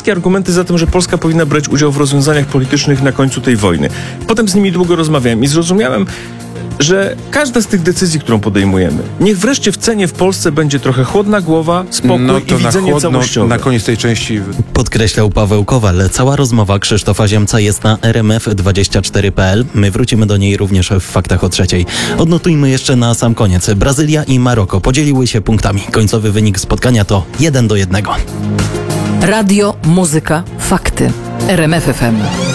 wszystkie argumenty za tym, że Polska powinna brać udział w rozwiązaniach politycznych na końcu tej wojny. Potem z nimi długo rozmawiałem i zrozumiałem, że każda z tych decyzji, którą podejmujemy, niech wreszcie w cenie w Polsce będzie trochę chłodna głowa, spokój i widzenie całościowe. Na koniec tej części Podkreślał Paweł Kowal. Cała rozmowa Krzysztofa Ziemca jest na rmf24.pl. My wrócimy do niej również w Faktach o 3:00. Odnotujmy jeszcze na sam koniec. Brazylia i Maroko podzieliły się punktami. Końcowy wynik spotkania to 1-1. Radio, muzyka, fakty. RMF FM.